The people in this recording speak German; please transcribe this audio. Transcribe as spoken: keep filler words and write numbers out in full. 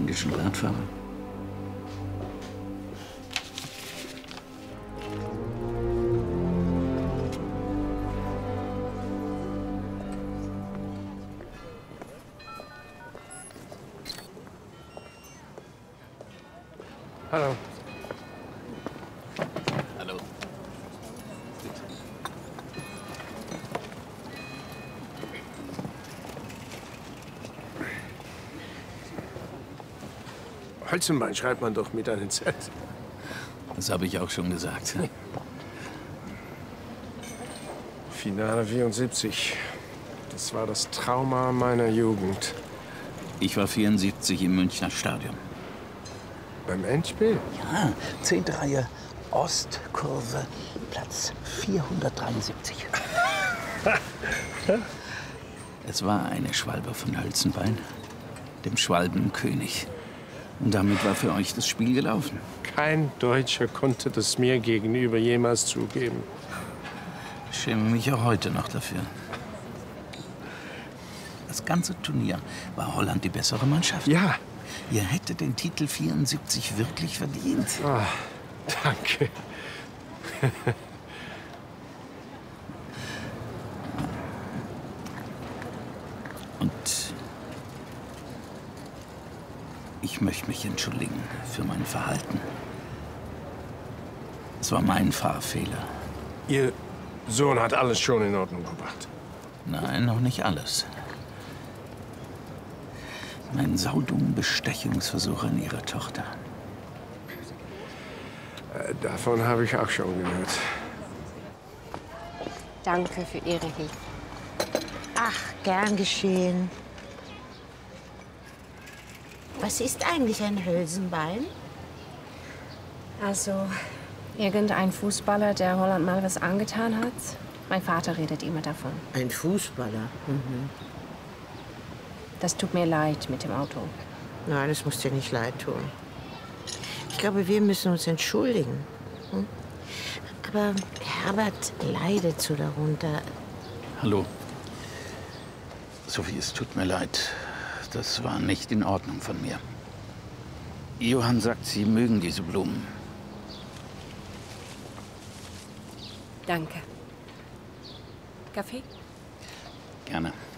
englischen Radfahrer. Hallo. Hallo. Hölzenbein schreibt man doch mit einem Z. Das habe ich auch schon gesagt. Finale vierundsiebzig. Das war das Trauma meiner Jugend. Ich war vierundsiebzig im Münchner Stadion. Beim Endspiel? Ja, zehnte Reihe, Ostkurve, Platz vierhundertdreiundsiebzig. Es war eine Schwalbe von Hölzenbein, dem Schwalbenkönig. Und damit war für euch das Spiel gelaufen. Kein Deutscher konnte das mir gegenüber jemals zugeben. Ich schäme mich auch heute noch dafür. Das ganze Turnier war Holland die bessere Mannschaft. Ja. Ihr hättet den Titel vierundsiebzig wirklich verdient. Oh, danke. Und ich möchte mich entschuldigen für mein Verhalten. Es war mein Fahrfehler. Ihr Sohn hat alles schon in Ordnung gebracht. Nein, noch nicht alles. Mein saudummen Bestechungsversuch an ihre Tochter. Äh, davon habe ich auch schon gehört. Danke für Ihre Hilfe. Ach, gern geschehen. Was ist eigentlich ein Hölzenbein? Also, irgendein Fußballer, der Holland mal was angetan hat. Mein Vater redet immer davon. Ein Fußballer? Mhm. Das tut mir leid mit dem Auto. Nein, das muss dir nicht leid tun. Ich glaube, wir müssen uns entschuldigen. Hm? Aber Herbert leidet so darunter. Hallo. Sophie, es tut mir leid. Das war nicht in Ordnung von mir. Johann sagt, Sie mögen diese Blumen. Danke. Kaffee? Gerne.